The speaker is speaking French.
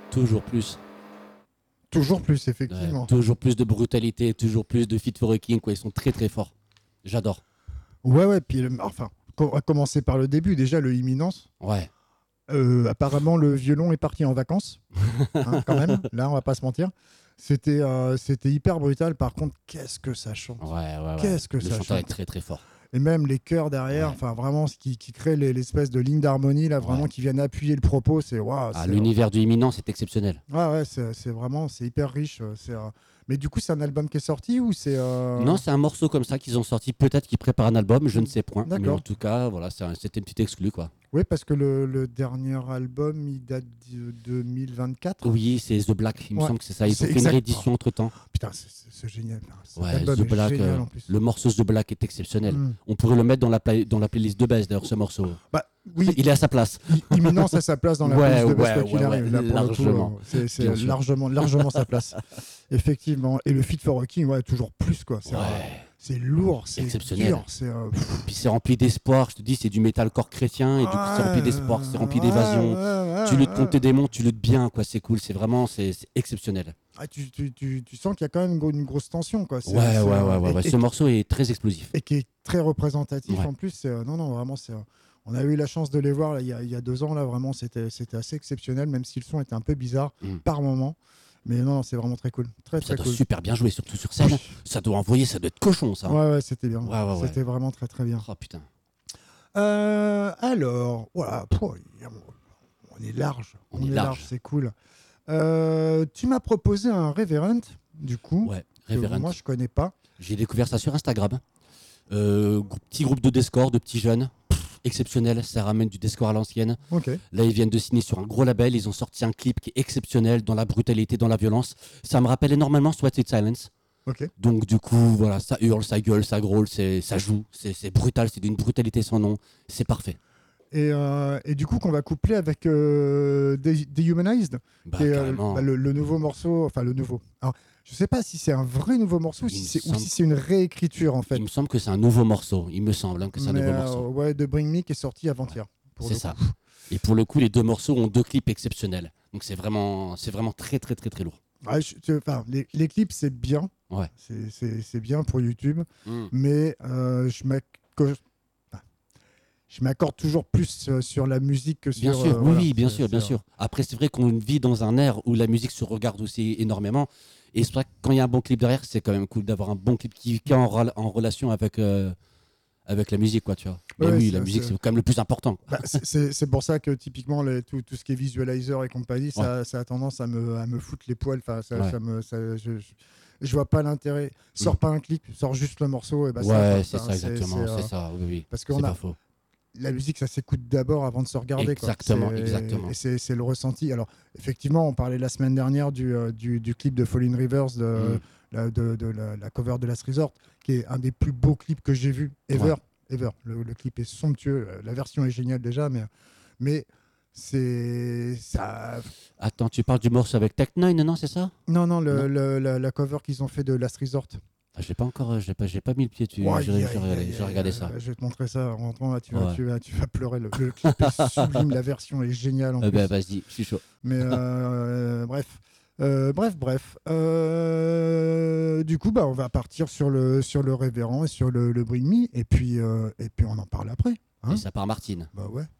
Toujours plus. Toujours plus, Ouais, effectivement. toujours plus de brutalité, toujours plus de Fit for a King, quoi. Ils sont très très forts. J'adore. Ouais, puis enfin, on va commencer par le début. Déjà, le Imminence. Ouais. Apparemment, le violon est parti en vacances, hein, quand même. Là, on va pas se mentir. C'était hyper brutal. Par contre, qu'est-ce que ça chante. Ouais. Qu'est-ce que Le ça chanteur est chante. très très fort. Et même les chœurs derrière, Ouais. enfin vraiment, ce qui crée l'espèce de ligne d'harmonie, là, vraiment, Ouais. qui viennent appuyer le propos, c'est waouh. Ah, l'univers du imminent, c'est exceptionnel. Ouais, c'est vraiment, c'est hyper riche. Mais du coup, c'est un album qui est sorti ou c'est. Non, c'est un morceau comme ça qu'ils ont sorti. Peut-être qu'ils préparent un album, je ne sais point. Mais D'accord. en tout cas, voilà, c'était une petite exclue, quoi. Oui, parce que le dernier album, il date de 2024. Oui, c'est The Black, il me Ouais. semble que c'est ça. Ils ont C'est fait une exact. réédition entre temps. Putain, c'est génial. Cet Ouais, album The est Black, génial en plus. le morceau The Black est exceptionnel. Mm. On pourrait le mettre dans la playlist de base d'ailleurs, ce morceau. Bah, oui, Il est à sa place. Imminence a sa place dans la Ouais, playlist de best ouais, quoi qu'il ouais, arrive. Là, pour le coup, largement. c'est Bien sûr. largement sa place. Effectivement. Et le Fit for a King, ouais, toujours plus quoi. C'est lourd, c'est Exceptionnel. dur, Puis c'est rempli d'espoir, je te dis, c'est du metalcore chrétien et du coup c'est rempli d'espoir, c'est rempli d'évasion. Tu luttes contre tes démons, tu luttes bien, quoi. C'est cool, c'est exceptionnel. Ah, tu sens qu'il y a quand même une grosse tension quoi. Ouais. Ce morceau est très explosif. Et qui est très représentatif Ouais. en plus. Non, vraiment, on a eu la chance de les voir là, il y a 2 ans, là, vraiment, c'était assez exceptionnel, même si le son était un peu bizarre par moment. Mais non, c'est vraiment très cool. Très, Ça très doit cool. super bien jouer, surtout sur scène. Ça doit envoyer, ça doit être cochon, ça. Ouais, c'était bien. Ouais. C'était vraiment très, très bien. Oh putain. Alors, voilà, on est large. On est large. C'est cool. Tu m'as proposé un Reverend, du coup. Ouais, Que Reverend. moi, je connais pas. J'ai découvert ça sur Instagram. Petit groupe de deathcore, de petits jeunes. Exceptionnel, ça ramène du deathcore à l'ancienne. Ok. Là, ils viennent de signer sur un gros label. Ils ont sorti un clip qui est exceptionnel dans la brutalité, dans la violence. Ça me rappelle énormément Sweated Silence. Ok. Donc, du coup, voilà, ça hurle, ça gueule, ça grôle, ça joue. C'est brutal, c'est d'une brutalité sans nom. C'est parfait. Et du coup, qu'on va coupler avec Dehumanized, qui est Carrément. le nouveau morceau. Enfin, le nouveau. Alors, je sais pas si c'est un vrai nouveau morceau ou si c'est une réécriture, en fait. Il me semble que c'est un nouveau morceau. Il me semble que c'est un nouveau morceau. Ouais, de Bring Me qui est sorti avant-hier. C'est ça. Et pour le coup, les 2 morceaux ont 2 clips exceptionnels. Donc c'est vraiment très très très très lourd. Ouais, les clips, c'est bien. Ouais. C'est bien pour YouTube. Mais je m'accorde toujours plus sur la musique que sur... Bien sûr, voilà, oui, bien sûr. Après, c'est vrai qu'on vit dans un ère où la musique se regarde aussi énormément. Et c'est vrai que quand il y a un bon clip derrière, c'est quand même cool d'avoir un bon clip qui est en relation avec la musique, quoi, tu vois. Mais Ouais, oui, la musique, c'est quand même le plus important. Bah, c'est pour ça que typiquement tout ce qui est visualizer et compagnie, ça a tendance à me foutre les poils. Enfin, je vois pas l'intérêt. Sors pas un clip, sors juste le morceau. Et bah, c'est ça, exactement. C'est ça, oui. Parce c'est qu'on pas a faux. la musique, ça s'écoute d'abord avant de se regarder. Exactement. Et c'est le ressenti. Alors, effectivement, on parlait la semaine dernière du clip de Falling Rivers, de la cover de Last Resort, qui est un des plus beaux clips que j'ai vu ever. Le clip est somptueux. La version est géniale déjà, mais c'est ça. Attends, tu parles du morceau avec Tech9, non, c'est ça? Non, la cover qu'ils ont fait de Last Resort. J'ai pas encore, j'ai pas mis le pied dessus. J'ai regardé ça. Je vais te montrer ça en rentrant. Là, tu vas pleurer. Le clip est sublime, la version est géniale. En plus. Vas-y, je suis chaud. Mais bref. Du coup, on va partir sur le Révérend et sur le Bring Me, et puis on en parle après. Hein, et ça part Martine. Bah ouais.